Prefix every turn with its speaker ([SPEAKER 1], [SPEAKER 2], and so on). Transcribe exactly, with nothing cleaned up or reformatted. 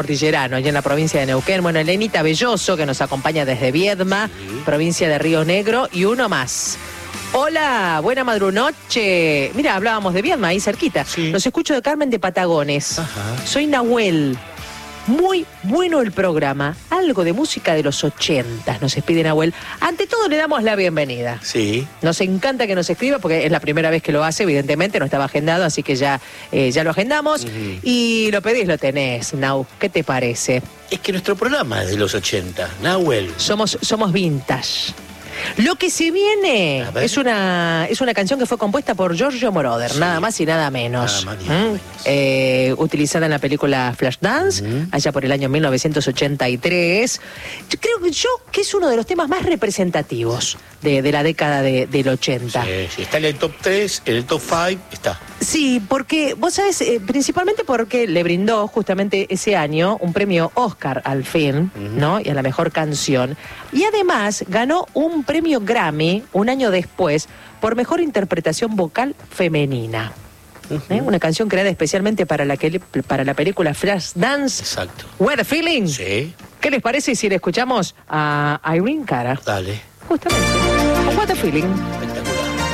[SPEAKER 1] Cordillerano, allá en la provincia de Neuquén. Bueno, Elenita Belloso, que nos acompaña desde Viedma, sí. provincia de Río Negro, y uno más. Hola, buena madrunoche. Mira, hablábamos de Viedma, ahí cerquita. Sí. Los escucho de Carmen de Patagones. Ajá. Soy Nahuel. Muy bueno el programa. Algo de música de los ochentas, nos pide Nahuel. Ante todo le damos la bienvenida.
[SPEAKER 2] Sí.
[SPEAKER 1] Nos encanta que nos escriba porque es la primera vez que lo hace, evidentemente, no estaba agendado, así que ya, eh, ya lo agendamos. Uh-huh. Y lo pedís, lo tenés, Nau. ¿Qué te parece?
[SPEAKER 2] Es que nuestro programa es de los ochenta, Nahuel.
[SPEAKER 1] Somos, somos vintage. Lo que se viene es una, es una canción que fue compuesta por Giorgio Moroder, sí. nada más y nada menos. Nada más, nada menos. Eh, utilizada en la película Flashdance, uh-huh. allá por el año mil novecientos ochenta y tres. Yo creo que yo que es uno de los temas más representativos de, de la década de, del ochenta.
[SPEAKER 2] Sí, sí, está en el top tres, en el top cinco, está.
[SPEAKER 1] Sí, porque, vos sabés, eh, principalmente porque le brindó justamente ese año un premio Oscar al film, uh-huh. ¿no? Y a la mejor canción. Y además ganó un premio Grammy un año después por mejor interpretación vocal femenina. Uh-huh. ¿Eh? Una canción creada especialmente para la, que, para la película Flashdance.
[SPEAKER 2] Exacto.
[SPEAKER 1] What a Feeling.
[SPEAKER 2] Sí.
[SPEAKER 1] ¿Qué les parece si le escuchamos a Irene Cara?
[SPEAKER 2] Dale.
[SPEAKER 1] Justamente. What a Feeling.